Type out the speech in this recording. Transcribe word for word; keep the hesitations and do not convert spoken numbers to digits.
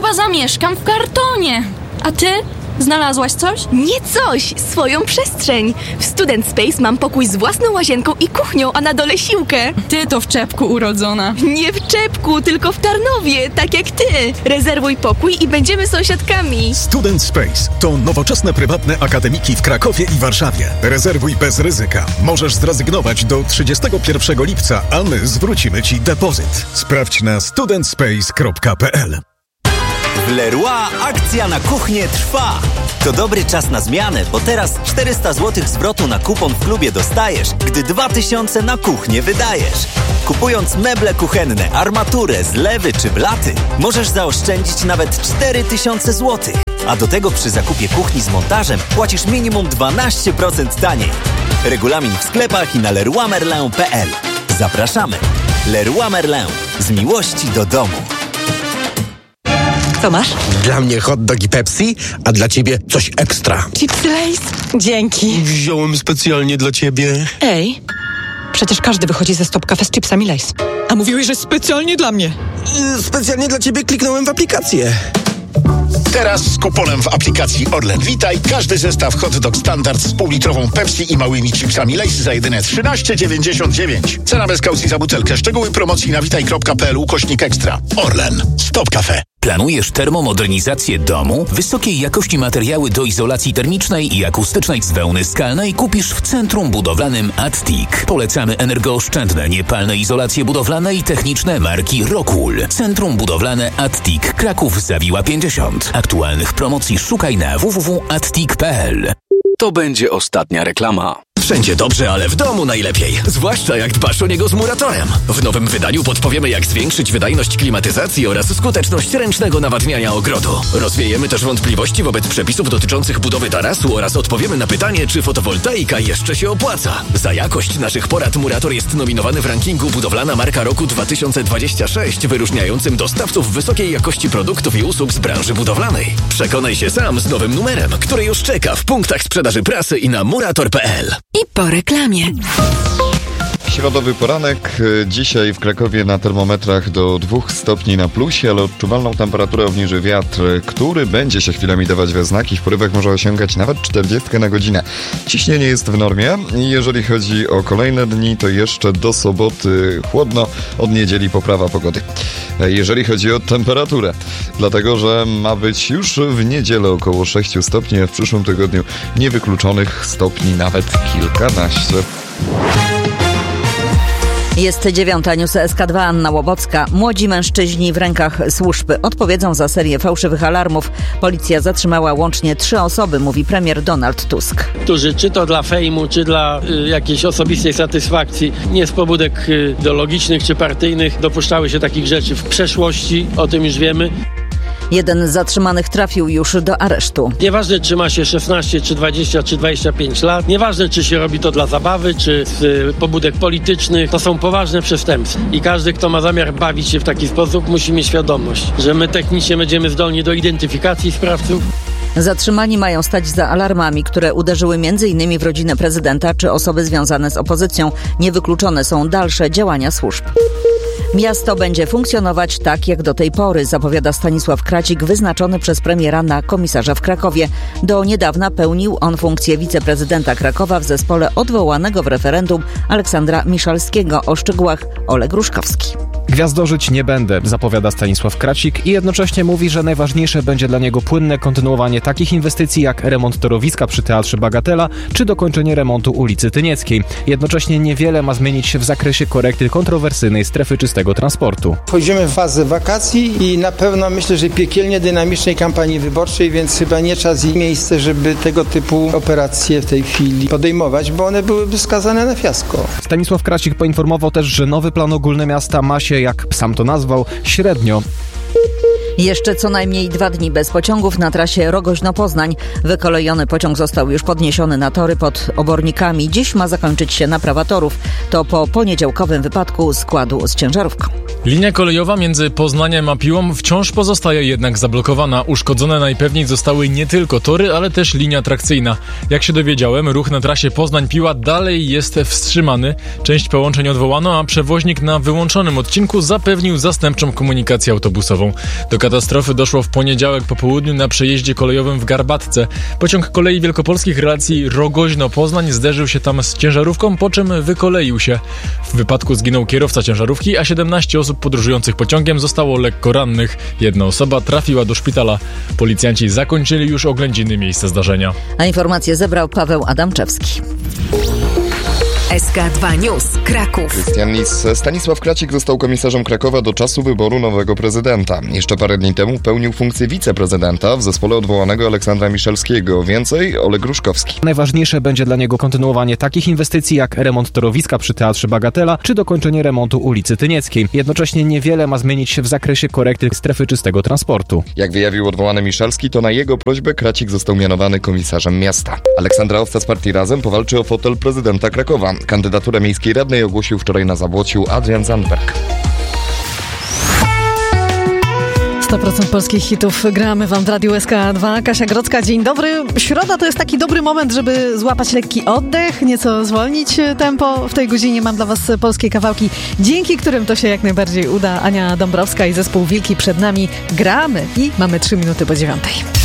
chyba zamieszkam w kartonie. A ty? Znalazłaś coś? Nie coś, swoją przestrzeń. W Student Space mam pokój z własną łazienką i kuchnią, a na dole siłkę. Ty to w czepku urodzona. Nie w czepku, tylko w Tarnowie, tak jak ty. Rezerwuj pokój i będziemy sąsiadkami. Student Space to nowoczesne prywatne akademiki w Krakowie i Warszawie. Rezerwuj bez ryzyka. Możesz zrezygnować do trzydziestego pierwszego lipca, a my zwrócimy ci depozyt. Sprawdź na student space kropka p l. W Leroy akcja na kuchnię trwa. To dobry czas na zmianę, bo teraz czterysta złotych zwrotu na kupon w klubie dostajesz, gdy dwa tysiące na kuchnię wydajesz. Kupując meble kuchenne, armaturę, zlewy czy blaty, możesz zaoszczędzić nawet cztery tysiące złotych. A do tego przy zakupie kuchni z montażem płacisz minimum dwanaście procent taniej. Regulamin w sklepach i na leroy merlin kropka p l. Zapraszamy. Leroy Merlin. Z miłości do domu. Co masz? Dla mnie hot dog i Pepsi, a dla ciebie coś ekstra. Chipsy Lay's? Dzięki. Wziąłem specjalnie dla ciebie. Ej, przecież każdy wychodzi ze Stop Cafe z chipsami Lay's. A mówiłeś, że specjalnie dla mnie. Specjalnie dla ciebie kliknąłem w aplikację. Teraz z kuponem w aplikacji Orlen Witaj każdy zestaw hot dog standard z półlitrową Pepsi i małymi chipsami Lay's za jedyne trzynaście dziewięćdziesiąt dziewięć. Cena bez kaucji za butelkę. Szczegóły promocji na witaj kropka p l ukośnik ekstra. Orlen. Stop Cafe. Planujesz termomodernizację domu? Wysokiej jakości materiały do izolacji termicznej i akustycznej z wełny skalnej kupisz w Centrum Budowlanym Attic. Polecamy energooszczędne, niepalne izolacje budowlane i techniczne marki Rockwool. Centrum Budowlane Attic, Kraków Zawiła pięćdziesiąt. Aktualnych promocji szukaj na w w w kropka attic kropka p l. To będzie ostatnia reklama. Wszędzie dobrze, ale w domu najlepiej. Zwłaszcza jak dbasz o niego z Muratorem. W nowym wydaniu podpowiemy, jak zwiększyć wydajność klimatyzacji oraz skuteczność ręcznego nawadniania ogrodu. Rozwiejemy też wątpliwości wobec przepisów dotyczących budowy tarasu oraz odpowiemy na pytanie, czy fotowoltaika jeszcze się opłaca. Za jakość naszych porad Murator jest nominowany w rankingu Budowlana Marka Roku dwa tysiące dwudziestego szóstego, wyróżniającym dostawców wysokiej jakości produktów i usług z branży budowlanej. Przekonaj się sam z nowym numerem, który już czeka w punktach sprzedaży prasy i na murator kropka p l. I po reklamie. Środowy poranek. Dzisiaj w Krakowie na termometrach do dwóch stopni na plusie, ale odczuwalną temperaturę obniży wiatr, który będzie się chwilami dawać we znaki. W porywach może osiągać nawet czterdzieści na godzinę. Ciśnienie jest w normie i jeżeli chodzi o kolejne dni, to jeszcze do soboty chłodno, od niedzieli poprawa pogody. Jeżeli chodzi o temperaturę, dlatego że ma być już w niedzielę około sześć stopni, a w przyszłym tygodniu niewykluczonych stopni nawet kilkanaście. Jest dziewiąta, news S K dwa, Anna Łobocka. Młodzi mężczyźni w rękach służb odpowiedzą za serię fałszywych alarmów. Policja zatrzymała łącznie trzy osoby, mówi premier Donald Tusk. Którzy czy to dla fejmu, czy dla y, jakiejś osobistej satysfakcji, nie z pobudek y, ideologicznych czy partyjnych dopuszczały się takich rzeczy w przeszłości, o tym już wiemy. Jeden z zatrzymanych trafił już do aresztu. Nieważne, czy ma się szesnaście, czy dwadzieścia, czy dwadzieścia pięć lat. Nieważne, czy się robi to dla zabawy, czy z y, pobudek politycznych. To są poważne przestępstwa. I każdy, kto ma zamiar bawić się w taki sposób, musi mieć świadomość, że my technicznie będziemy zdolni do identyfikacji sprawców. Zatrzymani mają stać za alarmami, które uderzyły między innymi w rodzinę prezydenta czy osoby związane z opozycją. Niewykluczone są dalsze działania służb. Miasto będzie funkcjonować tak jak do tej pory, zapowiada Stanisław Kracik, wyznaczony przez premiera na komisarza w Krakowie. Do niedawna pełnił on funkcję wiceprezydenta Krakowa w zespole odwołanego w referendum Aleksandra Miszalskiego. O szczegółach Oleg Ruszkowski. Gwiazdorzyć nie będę, zapowiada Stanisław Kracik i jednocześnie mówi, że najważniejsze będzie dla niego płynne kontynuowanie takich inwestycji jak remont torowiska przy Teatrze Bagatela czy dokończenie remontu ulicy Tynieckiej. Jednocześnie niewiele ma zmienić się w zakresie korekty kontrowersyjnej strefy czystego transportu. Wchodzimy w fazę wakacji i na pewno myślę, że piekielnie dynamicznej kampanii wyborczej, więc chyba nie czas i miejsce, żeby tego typu operacje w tej chwili podejmować, bo one byłyby skazane na fiasko. Stanisław Kracik poinformował też, że nowy plan ogólny miasta ma się, jak sam to nazwał, średnio. Jeszcze co najmniej dwa dni bez pociągów na trasie Rogoźno-Poznań. Wykolejony pociąg został już podniesiony na tory pod Obornikami. Dziś ma zakończyć się naprawa torów. To po poniedziałkowym wypadku składu z ciężarówką. Linia kolejowa między Poznaniem a Piłą wciąż pozostaje jednak zablokowana. Uszkodzone najpewniej zostały nie tylko tory, ale też linia trakcyjna. Jak się dowiedziałem, ruch na trasie Poznań-Piła dalej jest wstrzymany. Część połączeń odwołano, a przewoźnik na wyłączonym odcinku zapewnił zastępczą komunikację autobusową. Do katastrofy doszło w poniedziałek po południu na przejeździe kolejowym w Garbatce. Pociąg Kolei Wielkopolskich relacji Rogoźno-Poznań zderzył się tam z ciężarówką, po czym wykoleił się. W wypadku zginął kierowca ciężarówki, a siedemnaście osób podróżujących pociągiem zostało lekko rannych. Jedna osoba trafiła do szpitala. Policjanci zakończyli już oględziny miejsca zdarzenia. A informacje zebrał Paweł Adamczewski. S K dwa News, Kraków. Krystian Lis. Stanisław Kracik został komisarzem Krakowa do czasu wyboru nowego prezydenta. Jeszcze parę dni temu pełnił funkcję wiceprezydenta w zespole odwołanego Aleksandra Miszalskiego. Więcej Oleg Ruszkowski. Najważniejsze będzie dla niego kontynuowanie takich inwestycji jak remont torowiska przy Teatrze Bagatela czy dokończenie remontu ulicy Tynieckiej. Jednocześnie niewiele ma zmienić się w zakresie korekty strefy czystego transportu. Jak wyjawił odwołany Miszalski, to na jego prośbę Kracik został mianowany komisarzem miasta. Aleksandra Owca z partii Razem powalczy o fotel prezydenta Krakowa. Kandydaturę miejskiej radnej ogłosił wczoraj na Zabłociu Adrian Zandberg. sto procent polskich hitów gramy wam w Radiu S K dwa. Kasia Grodzka, dzień dobry. Środa to jest taki dobry moment, żeby złapać lekki oddech, nieco zwolnić tempo. W tej godzinie mam dla was polskie kawałki, dzięki którym to się jak najbardziej uda. Ania Dąbrowska i zespół Wilki przed nami. Gramy i mamy trzy minuty po dziewiątej.